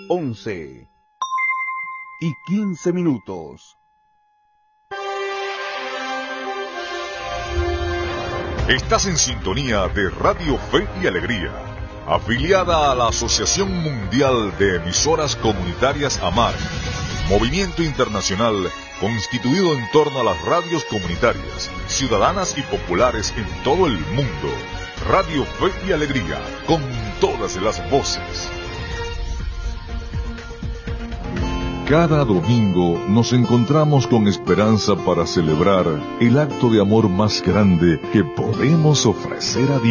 11:15. Estás en sintonía de Radio Fe y Alegría, afiliada a la Asociación Mundial de Emisoras Comunitarias AMAR, movimiento internacional constituido en torno a las radios comunitarias, ciudadanas y populares en todo el mundo. Radio Fe y Alegría, con todas las voces. Cada domingo nos encontramos con esperanza para celebrar el acto de amor más grande que podemos ofrecer a Dios.